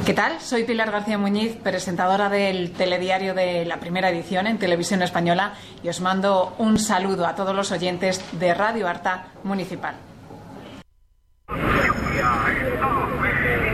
¿Qué tal? Soy Pilar García Muñiz, presentadora del telediario de la Primera Edición en Televisión Española, y os mando un saludo a todos los oyentes de Radio Arta Municipal.